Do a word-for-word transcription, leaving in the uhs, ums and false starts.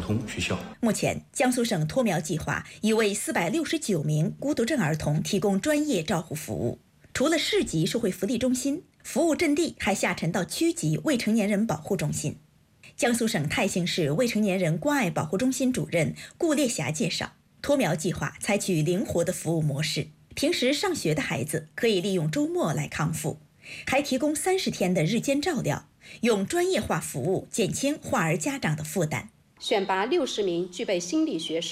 通取消。 目前，江苏省托苗计划已为四百六十九名孤独症儿童提供专业照护服务。除了市级社会福利中心，服务阵地还下沉到区级未成年人保护中心。江苏省泰兴市未成年人关爱保护中心主任顾烈霞介绍，托苗计划采取灵活的服务模式，平时上学的孩子可以利用周末来康复，还提供三十天的日间照料，用专业化服务减轻患儿家长的负担。 选拔六十名具备心理学